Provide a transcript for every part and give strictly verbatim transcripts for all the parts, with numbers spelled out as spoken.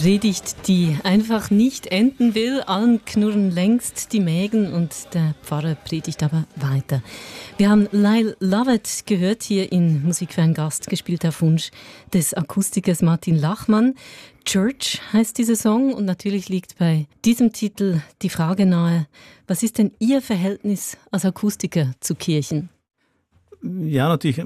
Predigt, die einfach nicht enden will. Allen knurren längst die Mägen und der Pfarrer predigt aber weiter. Wir haben Lyle Lovett gehört hier in Musik für einen Gast, gespielt auf Wunsch des Akustikers Martin Lachmann. Church heißt dieser Song und natürlich liegt bei diesem Titel die Frage nahe, was ist denn Ihr Verhältnis als Akustiker zu Kirchen? Ja, natürlich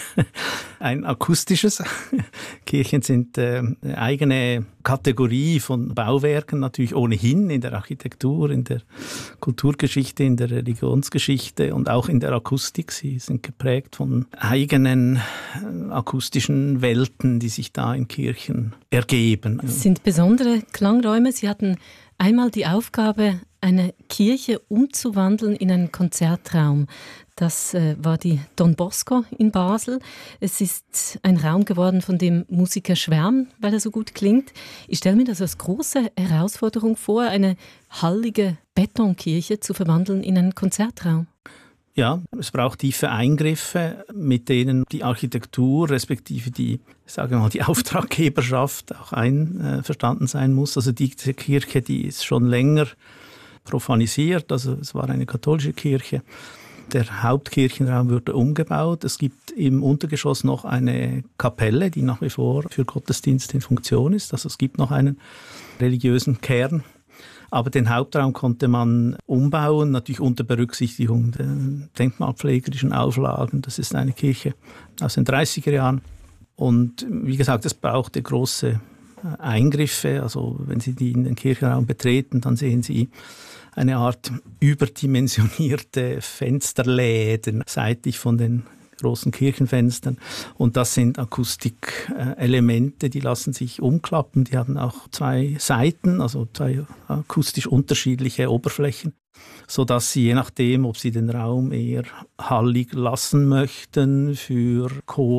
ein akustisches. Kirchen sind äh, eine eigene Kategorie von Bauwerken, natürlich ohnehin in der Architektur, in der Kulturgeschichte, in der Religionsgeschichte und auch in der Akustik. Sie sind geprägt von eigenen äh, akustischen Welten, die sich da in Kirchen ergeben. Es sind besondere Klangräume. Sie hatten einmal die Aufgabe, eine Kirche umzuwandeln in einen Konzertraum. Das äh, war die Don Bosco in Basel. Es ist ein Raum geworden, von dem Musiker schwärmen, weil er so gut klingt. Ich stelle mir das als große Herausforderung vor, eine hallige Betonkirche zu verwandeln in einen Konzertraum. Ja, es braucht tiefe Eingriffe, mit denen die Architektur respektive die, sagen wir mal, die Auftraggeberschaft auch einverstanden sein muss. Also diese Kirche, die ist schon länger profanisiert, also es war eine katholische Kirche. Der Hauptkirchenraum wurde umgebaut. Es gibt im Untergeschoss noch eine Kapelle, die nach wie vor für Gottesdienste in Funktion ist. Also es gibt noch einen religiösen Kern. Aber den Hauptraum konnte man umbauen, natürlich unter Berücksichtigung der denkmalpflegerischen Auflagen. Das ist eine Kirche aus den dreißiger Jahren. Und wie gesagt, es brauchte große Eingriffe. Also wenn Sie die in den Kirchenraum betreten, dann sehen Sie eine Art überdimensionierte Fensterläden seitlich von den großen Kirchenfenstern. Und das sind Akustikelemente, die lassen sich umklappen. Die haben auch zwei Seiten, also zwei akustisch unterschiedliche Oberflächen, sodass Sie je nachdem, ob Sie den Raum eher hallig lassen möchten für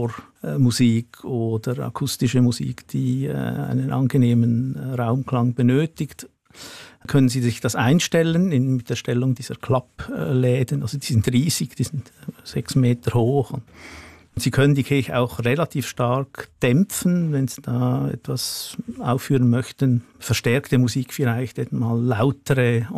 Chormusik oder akustische Musik, die einen angenehmen Raumklang benötigt, können Sie sich das einstellen in, mit der Stellung dieser Klappläden. Also die sind riesig, die sind sechs Meter hoch. Und Sie können die Kirche auch relativ stark dämpfen, wenn Sie da etwas aufführen möchten. Verstärkte Musik vielleicht, mal lautere